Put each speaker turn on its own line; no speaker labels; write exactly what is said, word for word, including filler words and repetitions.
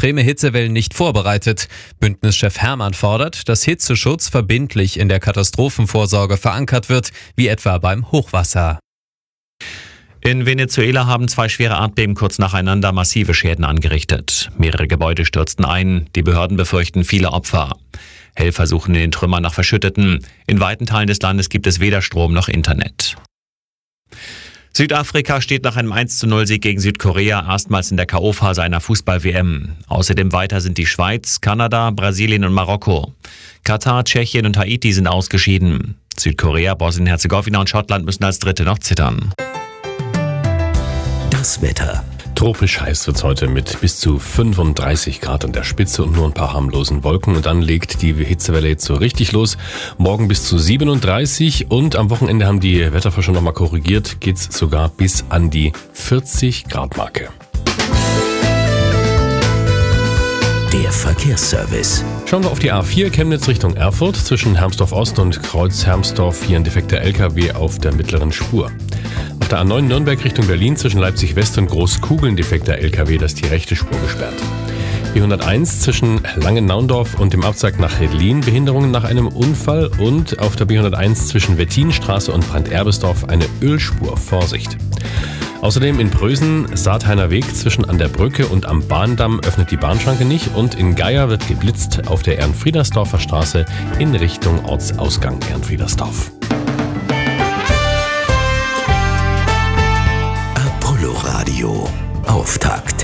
extreme Hitzewellen nicht vorbereitet. Bündnischef Hermann fordert, dass Hitzeschutz verbindlich in der Katastrophenvorsorge verankert wird, wie etwa beim Hochwasser.
In Venezuela haben zwei schwere Erdbeben kurz nacheinander massive Schäden angerichtet. Mehrere Gebäude stürzten ein. Die Behörden befürchten viele Opfer. Helfer suchen in den Trümmern nach Verschütteten. In weiten Teilen des Landes gibt es weder Strom noch Internet. Südafrika steht nach einem eins zu null Sieg gegen Südkorea erstmals in der K O-Phase einer Fußball-W M. Außerdem weiter sind die Schweiz, Kanada, Brasilien und Marokko. Katar, Tschechien und Haiti sind ausgeschieden. Südkorea, Bosnien-Herzegowina und Schottland müssen als Dritte noch zittern.
Das Wetter.
Tropisch heiß wird's heute mit bis zu fünfunddreißig Grad an der Spitze und nur ein paar harmlosen Wolken. Und dann legt die Hitzewelle jetzt so richtig los. Morgen bis zu siebenunddreißig und am Wochenende haben die Wetterforscher nochmal korrigiert, geht's sogar bis an die vierzig Grad Marke.
Der Verkehrsservice.
Schauen wir auf die A vier Chemnitz Richtung Erfurt. Zwischen Hermsdorf Ost und Kreuz Hermsdorf hier ein defekter L K W auf der mittleren Spur. Auf der A neun Nürnberg Richtung Berlin zwischen Leipzig West und Großkugeln defekter L K W, das ist die rechte Spur gesperrt. B hunderteins zwischen Langennaundorf und dem Abzweig nach Hedlin Behinderungen nach einem Unfall und auf der B hunderteins zwischen Wettinstraße und Brandt-Erbesdorf eine Ölspur. Vorsicht! Außerdem in Prösen, Saathainer Weg zwischen an der Brücke und am Bahndamm öffnet die Bahnschranke nicht und in Geier wird geblitzt auf der Ehrenfriedersdorfer Straße in Richtung Ortsausgang Ehrenfriedersdorf.
Apollo Radio. Auftakt.